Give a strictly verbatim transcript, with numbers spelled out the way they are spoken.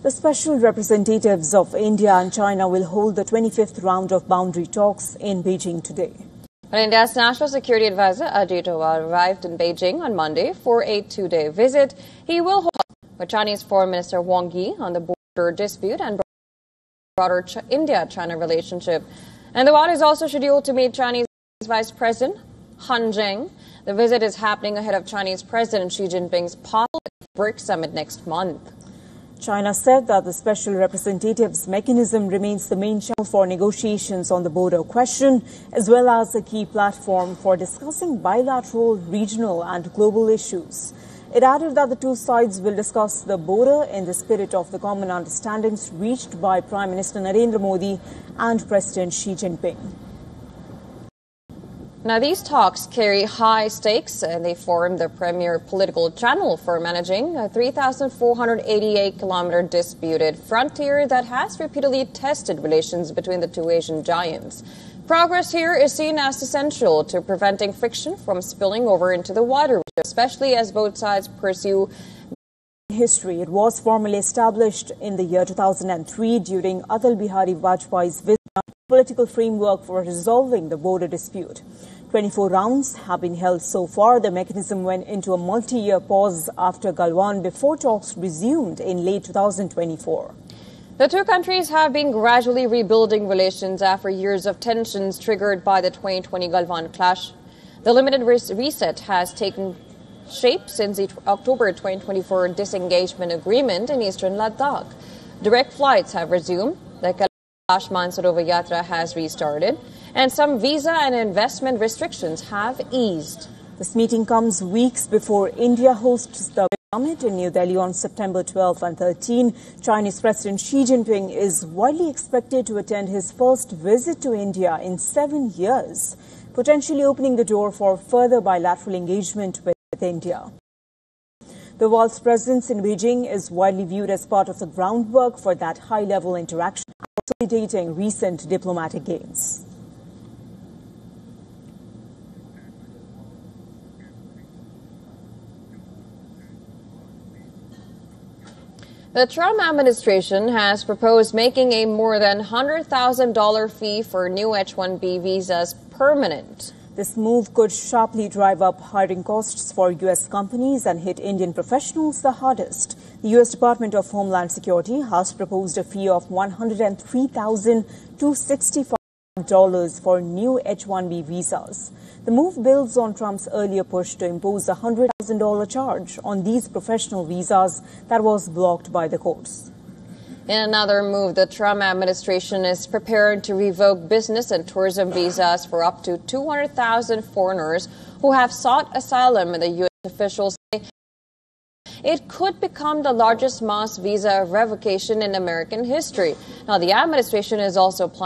The special representatives of India and China will hold the twenty-fifth round of boundary talks in Beijing today. India's National Security Advisor Ajit Doval arrived in Beijing on Monday for a two-day visit. He will hold with Chinese Foreign Minister Wang Yi on the border dispute and broader India-China relationship. And the Doval is also scheduled to meet Chinese Vice President Han Zheng. The visit is happening ahead of Chinese President Xi Jinping's possible BRICS summit next month. China said that the special representatives mechanism remains the main channel for negotiations on the border question, as well as a key platform for discussing bilateral, regional and global issues. It added that the two sides will discuss the border in the spirit of the common understandings reached by Prime Minister Narendra Modi and President Xi Jinping. Now, these talks carry high stakes and they form the premier political channel for managing a three thousand four hundred eighty-eight kilometer disputed frontier that has repeatedly tested relations between the two Asian giants. Progress here is seen as essential to preventing friction from spilling over into the wider region, especially as both sides pursue history. It was formally established in the year two thousand three during Atal Bihari Vajpayee's visit, political framework for resolving the border dispute. twenty-four rounds have been held so far. The mechanism went into a multi-year pause after Galwan before talks resumed in late two thousand twenty-four. The two countries have been gradually rebuilding relations after years of tensions triggered by the twenty twenty Galwan clash. The limited reset has taken shape since the October twenty twenty-four disengagement agreement in eastern Ladakh. Direct flights have resumed. The Kailash Mansarovar Yatra has restarted, and some visa and investment restrictions have eased. This meeting comes weeks before India hosts the summit in New Delhi on September twelfth and thirteenth. Chinese President Xi Jinping is widely expected to attend his first visit to India in seven years, potentially opening the door for further bilateral engagement with India. The Doval's presence in Beijing is widely viewed as part of the groundwork for that high-level interaction, consolidating recent diplomatic gains. The Trump administration has proposed making a more than one hundred thousand dollars fee for new H one B visas permanent. This move could sharply drive up hiring costs for U S companies and hit Indian professionals the hardest. The U S Department of Homeland Security has proposed a fee of one hundred three thousand two hundred sixty-five dollars for new H one B visas. The move builds on Trump's earlier push to impose a one hundred thousand dollars charge on these professional visas that was blocked by the courts. In another move, the Trump administration is prepared to revoke business and tourism visas for up to two hundred thousand foreigners who have sought asylum, the U S officials say. It could become the largest mass visa revocation in American history. Now, the administration is also planning